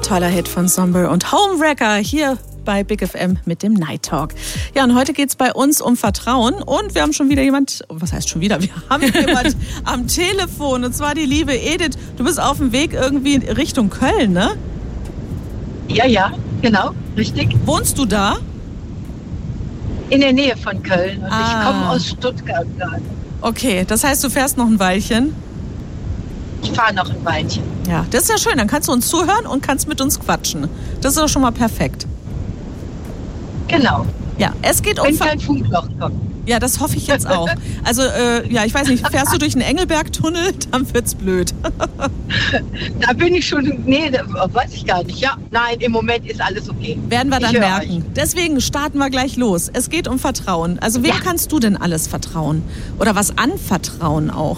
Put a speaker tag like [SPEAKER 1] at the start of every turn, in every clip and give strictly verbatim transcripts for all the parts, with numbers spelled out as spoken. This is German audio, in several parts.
[SPEAKER 1] toller Hit von Somber und Homewrecker hier bei Big F M mit dem Night Talk. Ja, und heute geht's bei uns um Vertrauen und wir haben schon wieder jemand, was heißt schon wieder, wir haben jemand am Telefon und zwar die liebe Edith. Du bist auf dem Weg irgendwie Richtung Köln, ne?
[SPEAKER 2] Ja, ja, genau, richtig.
[SPEAKER 1] Wohnst du da?
[SPEAKER 2] In der Nähe von Köln und
[SPEAKER 1] ah.
[SPEAKER 2] ich komme aus Stuttgart gerade.
[SPEAKER 1] Okay, das heißt, du fährst noch ein Weilchen?
[SPEAKER 2] Ich fahre noch ein Weilchen.
[SPEAKER 1] Ja, das ist ja schön, dann kannst du uns zuhören und kannst mit uns quatschen. Das ist doch schon mal perfekt.
[SPEAKER 2] Genau.
[SPEAKER 1] Ja, es geht um...
[SPEAKER 2] Wenn kein Funkloch kommt.
[SPEAKER 1] Ja, das hoffe ich jetzt auch. Also, äh, ja, ich weiß nicht, fährst du durch den Engelberg-Tunnel, dann wird's blöd.
[SPEAKER 2] Da bin ich schon, nee, weiß ich gar nicht. Ja, nein, im Moment ist alles okay.
[SPEAKER 1] Werden wir dann
[SPEAKER 2] ich
[SPEAKER 1] merken.
[SPEAKER 2] Euch.
[SPEAKER 1] Deswegen starten wir gleich los. Es geht um Vertrauen. Also, wem ja. kannst du denn alles vertrauen? Oder was anvertrauen auch?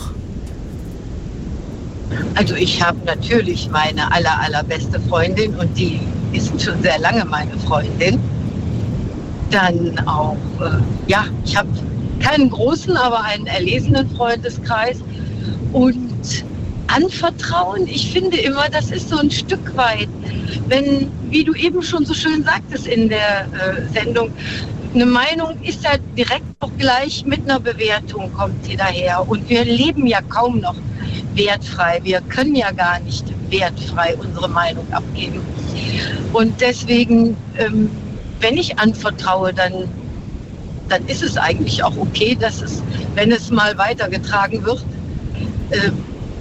[SPEAKER 2] Also, ich habe natürlich meine aller, allerbeste Freundin und die ist schon sehr lange meine Freundin. Dann auch, äh, ja, ich habe keinen großen, aber einen erlesenen Freundeskreis. Und anvertrauen, ich finde immer, das ist so ein Stück weit, wenn, wie du eben schon so schön sagtest in der äh, Sendung, eine Meinung ist ja direkt auch gleich mit einer Bewertung, kommt sie daher. Und wir leben ja kaum noch wertfrei. Wir können ja gar nicht wertfrei unsere Meinung abgeben. Und deswegen... Ähm, wenn ich anvertraue, dann, dann ist es eigentlich auch okay, dass es, wenn es mal weitergetragen wird, äh,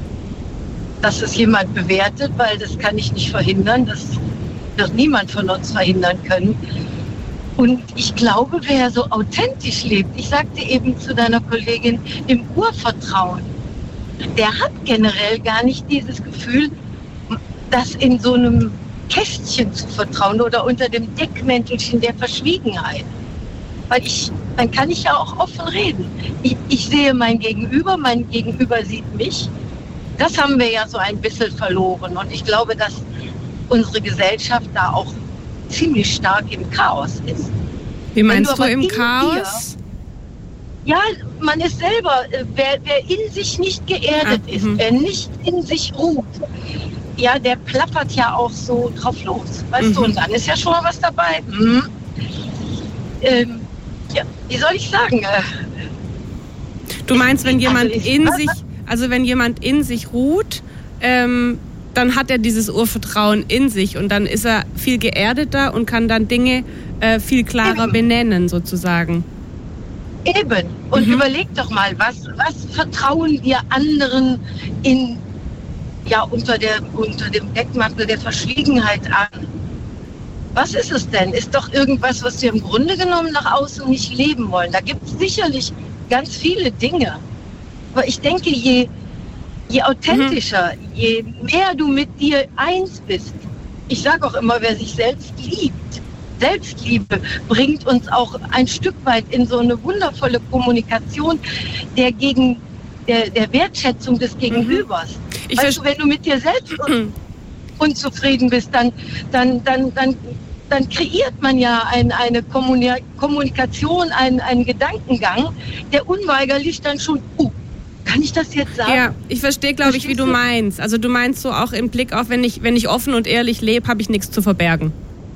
[SPEAKER 2] dass es jemand bewertet, weil das kann ich nicht verhindern, das wird niemand von uns verhindern können. Und ich glaube, wer so authentisch lebt, ich sagte eben zu deiner Kollegin, im Urvertrauen, der hat generell gar nicht dieses Gefühl, dass in so einem Kästchen zu vertrauen oder unter dem Deckmäntelchen der Verschwiegenheit. Weil ich, dann kann ich ja auch offen reden. Ich, ich sehe mein Gegenüber, mein Gegenüber sieht mich. Das haben wir ja so ein bisschen verloren. Und ich glaube, dass unsere Gesellschaft da auch ziemlich stark im Chaos ist.
[SPEAKER 3] Wie meinst du, du im Chaos?
[SPEAKER 2] Dir, ja, man ist selber, wer, wer in sich nicht geerdet ah, ist, mh. wer nicht in sich ruht, ja, der plappert ja auch so drauf los, weißt mhm. du, und dann ist ja schon mal was dabei. Mhm. Ähm, ja, wie soll ich sagen?
[SPEAKER 3] Du meinst, wenn jemand
[SPEAKER 2] also
[SPEAKER 3] in sich, also wenn jemand in sich ruht, ähm, dann hat er dieses Urvertrauen in sich und dann ist er viel geerdeter und kann dann Dinge äh, viel klarer Eben. benennen, sozusagen.
[SPEAKER 2] Eben. Und mhm. überleg doch mal, was, was vertrauen wir anderen in ja, unter, der, unter dem Deckmantel der Verschwiegenheit an. Was ist es denn? Ist doch irgendwas, was wir im Grunde genommen nach außen nicht leben wollen. Da gibt es sicherlich ganz viele Dinge. Aber ich denke, je, je authentischer, mhm. je mehr du mit dir eins bist, ich sage auch immer, wer sich selbst liebt, Selbstliebe bringt uns auch ein Stück weit in so eine wundervolle Kommunikation der, gegen, der, der Wertschätzung des Gegenübers. Mhm. Ich weißt du, wenn du mit dir selbst un- unzufrieden bist, dann, dann, dann, dann, dann kreiert man ja ein, eine Kommuni- Kommunikation, einen, einen Gedankengang, der unweigerlich dann schon, uh, kann ich das jetzt sagen?
[SPEAKER 3] Ja, ich verstehe, glaube ich, wie du meinst. Also du meinst so auch im Blick auf, wenn ich, wenn ich offen und ehrlich lebe, habe ich nichts zu verbergen.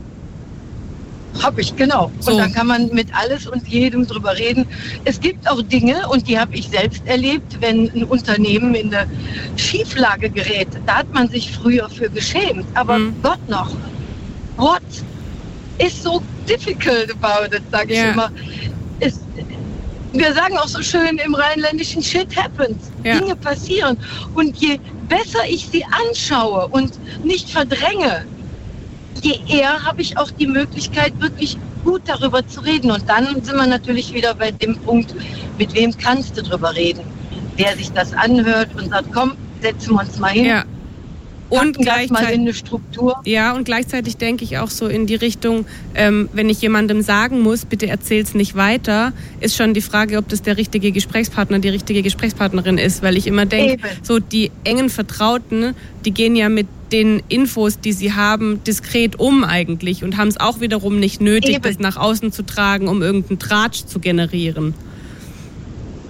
[SPEAKER 2] Habe ich, genau. So. Und dann kann man mit alles und jedem drüber reden. Es gibt auch Dinge, und die habe ich selbst erlebt, wenn ein Unternehmen in eine Schieflage gerät. Da hat man sich früher für geschämt. Aber mhm. Gott noch, what is so difficult about it, sage ich ja. immer. Es, wir sagen auch so schön im Rheinländischen, shit happens. Ja. Dinge passieren. Und je besser ich sie anschaue und nicht verdränge, je eher habe ich auch die Möglichkeit, wirklich gut darüber zu reden. Und dann sind wir natürlich wieder bei dem Punkt, mit wem kannst du drüber reden? Wer sich das anhört und sagt, komm, setzen wir uns mal hin. Ja. Und gleichzeitig mal in eine Struktur.
[SPEAKER 3] Ja, und gleichzeitig denke ich auch so in die Richtung, ähm, wenn ich jemandem sagen muss, bitte erzähl's nicht weiter, ist schon die Frage, ob das der richtige Gesprächspartner, die richtige Gesprächspartnerin ist, weil ich immer denke, so die engen Vertrauten, die gehen ja mit den Infos, die sie haben, diskret um eigentlich und haben es auch wiederum nicht nötig, Eben. das nach außen zu tragen, um irgendeinen Tratsch zu generieren.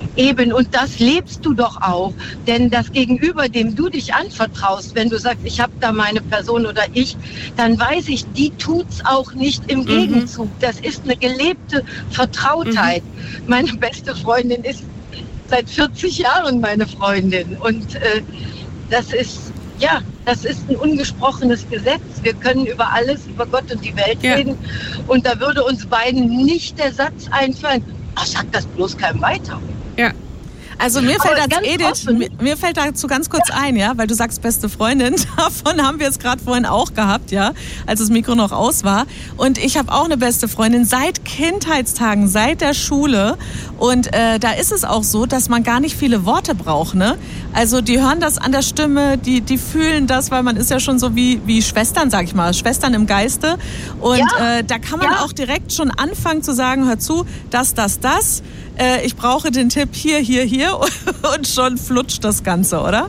[SPEAKER 2] Eben, und das lebst du doch auch. Denn das Gegenüber, dem du dich anvertraust, wenn du sagst, ich habe da meine Person oder ich, dann weiß ich, die tut's auch nicht im mhm. Gegenzug. Das ist eine gelebte Vertrautheit. Mhm. Meine beste Freundin ist seit vierzig Jahren meine Freundin. Und äh, das ist, ja, das ist ein ungesprochenes Gesetz. Wir können über alles, über Gott und die Welt ja. reden. Und da würde uns beiden nicht der Satz einfallen, ach, sag das bloß keinem weiter.
[SPEAKER 3] Ja.
[SPEAKER 1] Also mir fällt als Edith, mir, mir fällt dazu ganz kurz ja. ein, ja, weil du sagst beste Freundin, davon haben wir es gerade vorhin auch gehabt, ja, als das Mikro noch aus war. Und ich habe auch eine beste Freundin seit Kindheitstagen, seit der Schule. Und äh, da ist es auch so, dass man gar nicht viele Worte braucht, ne? Also die hören das an der Stimme, die die fühlen das, weil man ist ja schon so wie wie Schwestern, sag ich mal, Schwestern im Geiste. Und ja. äh, da kann man ja. auch direkt schon anfangen zu sagen, hör zu, das, das, das. Äh, ich brauche den Tipp hier, hier, hier und schon flutscht das Ganze, oder?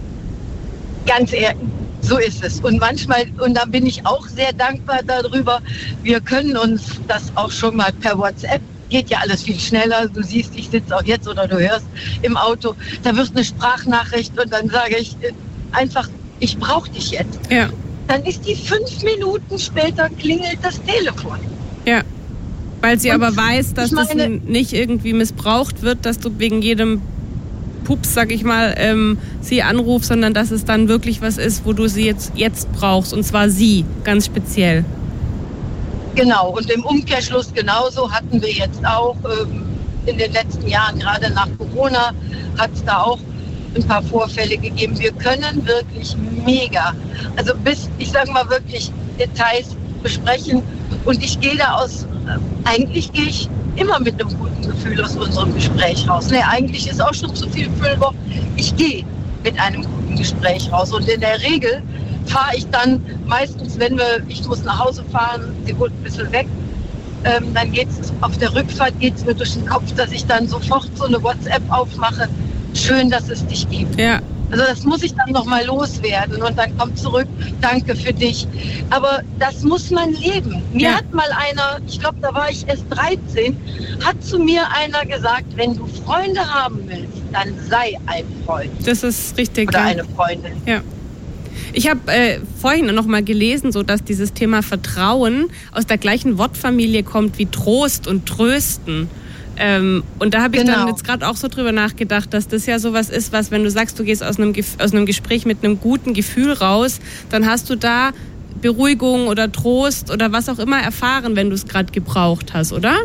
[SPEAKER 2] Ganz ehrlich, so ist es. Und manchmal, und da bin ich auch sehr dankbar darüber, wir können uns das auch schon mal per WhatsApp, geht ja alles viel schneller, du siehst, ich sitze auch jetzt oder du hörst im Auto, da wird eine Sprachnachricht und dann sage ich einfach, ich brauche dich jetzt.
[SPEAKER 3] Ja.
[SPEAKER 2] Dann ist die fünf Minuten später klingelt das Telefon.
[SPEAKER 3] Ja. Weil sie
[SPEAKER 2] und
[SPEAKER 3] aber weiß, dass
[SPEAKER 2] meine,
[SPEAKER 3] das nicht irgendwie missbraucht wird, dass du wegen jedem Pups, sag ich mal, ähm, sie anrufst, sondern dass es dann wirklich was ist, wo du sie jetzt, jetzt brauchst. Und zwar sie, ganz speziell.
[SPEAKER 2] Genau, und im Umkehrschluss genauso hatten wir jetzt auch ähm, in den letzten Jahren, gerade nach Corona, hat es da auch ein paar Vorfälle gegeben. Wir können wirklich mega, also bis, ich sage mal wirklich, Details besprechen. Und ich gehe da aus, äh, eigentlich gehe ich immer mit einem guten Gefühl aus unserem Gespräch raus. Ne, eigentlich ist auch schon zu viel Füllwort. Ich gehe mit einem guten Gespräch raus. Und in der Regel fahre ich dann meistens, wenn wir, ich muss nach Hause fahren, sie wohnt ein bisschen weg, ähm, dann geht's auf der Rückfahrt geht's mir durch den Kopf, dass ich dann sofort so eine WhatsApp aufmache. Schön, dass es dich gibt.
[SPEAKER 3] Ja.
[SPEAKER 2] Also das muss ich dann nochmal loswerden und dann kommt zurück, danke für dich. Aber das muss man leben. Mir
[SPEAKER 3] ja.
[SPEAKER 2] hat mal einer, ich glaube, da war ich erst dreizehn, hat zu mir einer gesagt, wenn du Freunde haben willst, dann sei ein Freund.
[SPEAKER 3] Das ist richtig.
[SPEAKER 2] Oder
[SPEAKER 3] ja.
[SPEAKER 2] eine Freundin.
[SPEAKER 3] Ja. Ich habe äh, vorhin noch mal gelesen, so dass dieses Thema Vertrauen aus der gleichen Wortfamilie kommt wie Trost und Trösten. Ähm, und da habe ich genau. dann jetzt gerade auch so drüber nachgedacht, dass das ja sowas ist, was, wenn du sagst, du gehst aus einem, aus einem Gespräch mit einem guten Gefühl raus, dann hast du da Beruhigung oder Trost oder was auch immer erfahren, wenn du es gerade gebraucht hast, oder?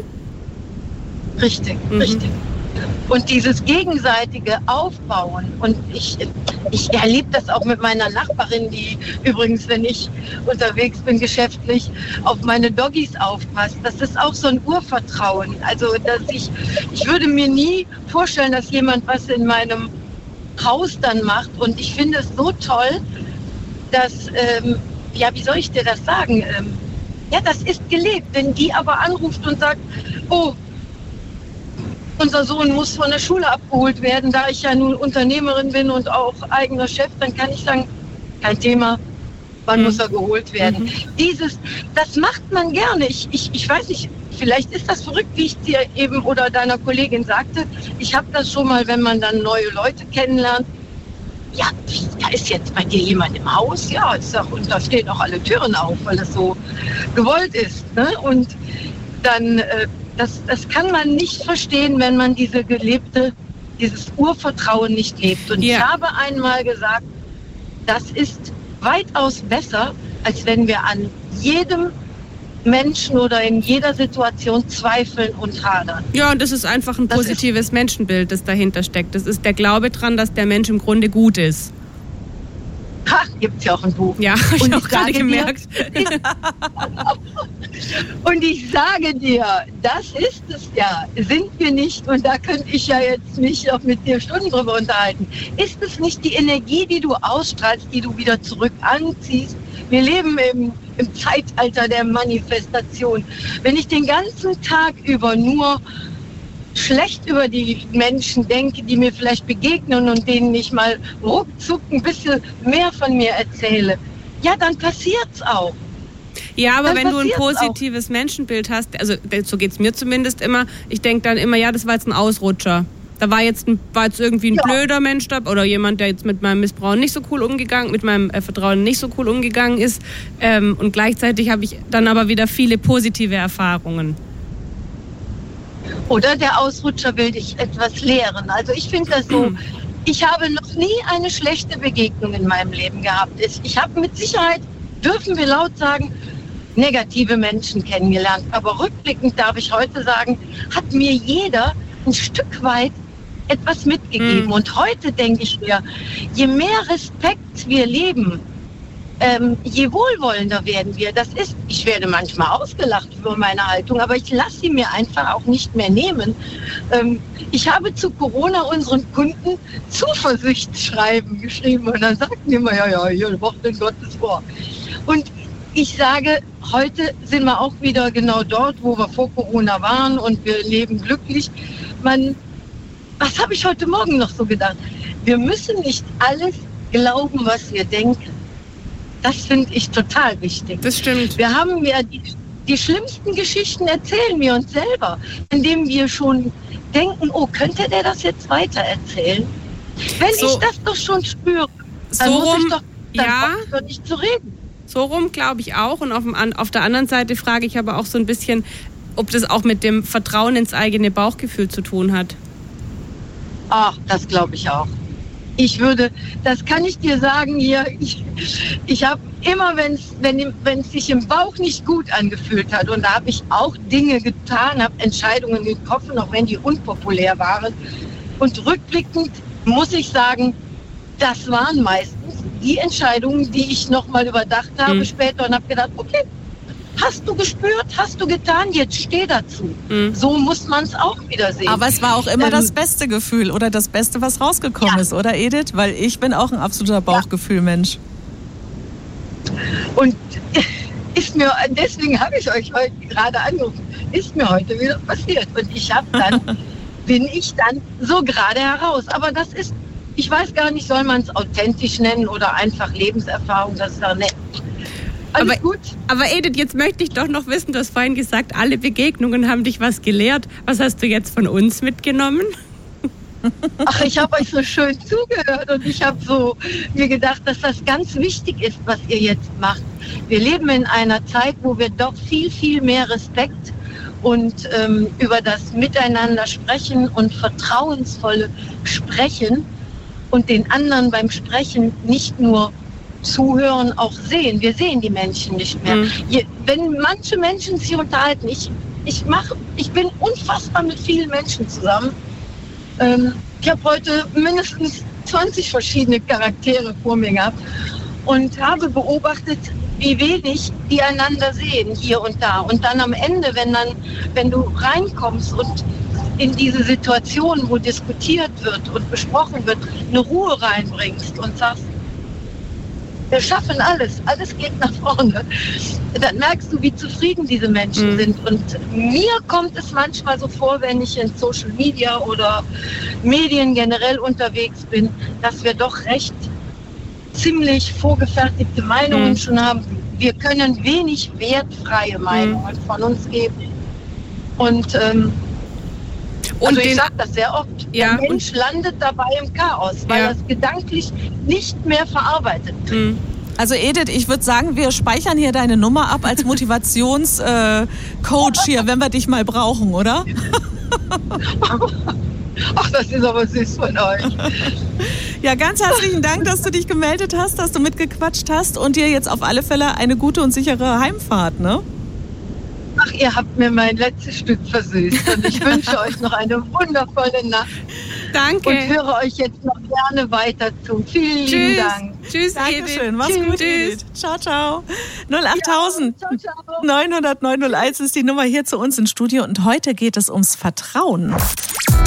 [SPEAKER 2] Richtig, mhm. richtig. Und dieses gegenseitige Aufbauen, und ich, ich erlebe das auch mit meiner Nachbarin, die übrigens, wenn ich unterwegs bin geschäftlich, auf meine Doggies aufpasst. Das ist auch so ein Urvertrauen. Also dass ich, ich würde mir nie vorstellen, dass jemand was in meinem Haus dann macht. Und ich finde es so toll, dass, ähm, ja, wie soll ich dir das sagen? Ähm, ja, das ist gelebt. Wenn die aber anruft und sagt, oh, unser Sohn muss von der Schule abgeholt werden, da ich ja nun Unternehmerin bin und auch eigener Chef, dann kann ich sagen, kein Thema, wann mhm. muss er geholt werden. Mhm. Dieses, das macht man gerne. Ich, ich, ich weiß nicht, vielleicht ist das verrückt, wie ich dir eben oder deiner Kollegin sagte. Ich habe das schon mal, wenn man dann neue Leute kennenlernt. Ja, da ist jetzt bei dir jemand im Haus, ja, ich sag, und da stehen auch alle Türen auf, weil das so gewollt ist. Ne? Und dann äh, Das, das kann man nicht verstehen, wenn man diese gelebte, dieses Urvertrauen nicht lebt. Und ja. ich habe einmal gesagt, das ist weitaus besser, als wenn wir an jedem Menschen oder in jeder Situation zweifeln und hadern.
[SPEAKER 3] Ja, und das ist einfach ein das positives ist, Menschenbild, das dahinter steckt. Das ist der Glaube dran, dass der Mensch im Grunde gut ist.
[SPEAKER 2] Ha, gibt's ja auch ein Buch.
[SPEAKER 3] Ja, hab ich auch gerade gemerkt.
[SPEAKER 2] Dir, und ich sage dir, das ist es ja. Sind wir nicht, und da könnte ich ja jetzt mich auch mit dir Stunden drüber unterhalten, ist es nicht die Energie, die du ausstrahlst, die du wieder zurück anziehst? Wir leben im, im Zeitalter der Manifestation. Wenn ich den ganzen Tag über nur schlecht über die Menschen denke, die mir vielleicht begegnen und denen ich mal ruckzuck ein bisschen mehr von mir erzähle, ja, dann passiert's auch.
[SPEAKER 3] Ja, aber dann wenn du ein positives auch. Menschenbild hast, also so geht's mir zumindest immer, ich denke dann immer, ja, das war jetzt ein Ausrutscher. Da war jetzt, ein, war jetzt irgendwie ein
[SPEAKER 2] ja.
[SPEAKER 3] blöder Mensch da oder jemand, der jetzt mit meinem Missbrauch nicht so cool umgegangen, mit meinem äh, Vertrauen nicht so cool umgegangen ist. Ähm, und gleichzeitig habe ich dann aber wieder viele positive Erfahrungen.
[SPEAKER 2] Oder der Ausrutscher will dich etwas lehren. Also ich finde das so, ich habe noch nie eine schlechte Begegnung in meinem Leben gehabt. Ich habe mit Sicherheit, dürfen wir laut sagen, negative Menschen kennengelernt. Aber rückblickend darf ich heute sagen, hat mir jeder ein Stück weit etwas mitgegeben. Mhm. Und heute denke ich mir, je mehr Respekt wir leben, ähm, je wohlwollender werden wir. Das ist, ich werde manchmal ausgelacht über meine Haltung, aber ich lasse sie mir einfach auch nicht mehr nehmen. Ähm, ich habe zu Corona unseren Kunden Zuversichtsschreiben geschrieben und dann sagten die immer, ja, ja, hier, Wort in Gottes Ohr. Und ich sage, heute sind wir auch wieder genau dort, wo wir vor Corona waren und wir leben glücklich. Man, was habe ich heute Morgen noch so gedacht? Wir müssen nicht alles glauben, was wir denken. Das finde ich total wichtig.
[SPEAKER 3] Das stimmt.
[SPEAKER 2] Wir haben ja die, die schlimmsten Geschichten erzählen wir uns selber, indem wir schon denken, oh, könnte der das jetzt weiter erzählen? Wenn so, ich das doch schon spüre, dann
[SPEAKER 3] so
[SPEAKER 2] muss
[SPEAKER 3] rum,
[SPEAKER 2] ich doch dann
[SPEAKER 3] ja,
[SPEAKER 2] doch nicht zu reden.
[SPEAKER 3] So rum glaube ich auch. Und auf, dem, auf der anderen Seite frage ich aber auch so ein bisschen, ob das auch mit dem Vertrauen ins eigene Bauchgefühl zu tun hat.
[SPEAKER 2] Ach, das glaube ich auch. Ich würde, das kann ich dir sagen hier, ich, ich habe immer, wenn's, wenn es sich im Bauch nicht gut angefühlt hat, und da habe ich auch Dinge getan, habe Entscheidungen getroffen, auch wenn die unpopulär waren. Und rückblickend muss ich sagen, das waren meistens die Entscheidungen, die ich nochmal überdacht habe mhm. später und habe gedacht, okay, hast du gespürt, hast du getan, jetzt steh dazu. Mhm. So muss man es auch wieder sehen.
[SPEAKER 1] Aber es war auch immer ähm, das beste Gefühl oder das Beste, was rausgekommen ja. ist, oder Edith? Weil ich bin auch ein absoluter Bauchgefühl-Mensch.
[SPEAKER 2] Und ist mir, deswegen habe ich euch heute gerade angerufen, ist mir heute wieder passiert. Und ich habe dann, bin ich dann so gerade heraus. Aber das ist, ich weiß gar nicht, soll man es authentisch nennen oder einfach Lebenserfahrung, das ist ja nett. Alles
[SPEAKER 3] aber,
[SPEAKER 2] gut.
[SPEAKER 3] Aber Edith, jetzt möchte ich doch noch wissen, du hast vorhin gesagt, alle Begegnungen haben dich was gelehrt. Was hast du jetzt von uns mitgenommen?
[SPEAKER 2] Ach, ich habe euch so schön zugehört und ich habe so mir gedacht, dass das ganz wichtig ist, was ihr jetzt macht. Wir leben in einer Zeit, wo wir doch viel, viel mehr Respekt und ähm, über das Miteinander sprechen und vertrauensvolle Sprechen und den anderen beim Sprechen nicht nur zuhören, auch sehen. Wir sehen die Menschen nicht mehr. Mhm. Je, wenn manche Menschen sich unterhalten, ich, ich, mach, ich bin unfassbar mit vielen Menschen zusammen. Ähm, ich habe heute mindestens zwanzig verschiedene Charaktere vor mir gehabt und habe beobachtet, wie wenig die einander sehen, hier und da. Und dann am Ende, wenn, dann, wenn du reinkommst und in diese Situation, wo diskutiert wird und besprochen wird, eine Ruhe reinbringst und sagst, wir schaffen alles, alles geht nach vorne. Dann merkst du, wie zufrieden diese Menschen mhm. sind. Und mir kommt es manchmal so vor, wenn ich in Social Media oder Medien generell unterwegs bin, dass wir doch recht ziemlich vorgefertigte Meinungen mhm. schon haben. Wir können wenig wertfreie Meinungen mhm. von uns geben. Und, ähm, und also ich sage das sehr oft, ja, der Mensch landet dabei im Chaos, weil er es gedanklich nicht mehr verarbeitet.
[SPEAKER 1] Mhm. Also Edith, ich würde sagen, wir speichern hier deine Nummer ab als Motivationscoach äh, hier, wenn wir dich mal brauchen, oder?
[SPEAKER 2] Ach, das ist aber süß von euch.
[SPEAKER 1] Ja, ganz herzlichen Dank, dass du dich gemeldet hast, dass du mitgequatscht hast und dir jetzt auf alle Fälle eine gute und sichere Heimfahrt, ne?
[SPEAKER 2] Ach, ihr habt mir mein letztes Stück versüßt und ich wünsche euch noch eine wundervolle Nacht.
[SPEAKER 3] Danke.
[SPEAKER 2] Und höre euch jetzt noch gerne weiter zu. Vielen
[SPEAKER 3] Tschüss.
[SPEAKER 2] lieben Dank.
[SPEAKER 3] Tschüss,
[SPEAKER 1] Dankeschön. Mach's
[SPEAKER 2] Tschüss.
[SPEAKER 1] gut, Edith. Ciao, ciao. null acht null
[SPEAKER 2] Ja, ciao, ciao.
[SPEAKER 1] neun null null neun null eins ist die Nummer hier zu uns im Studio und heute geht es ums Vertrauen.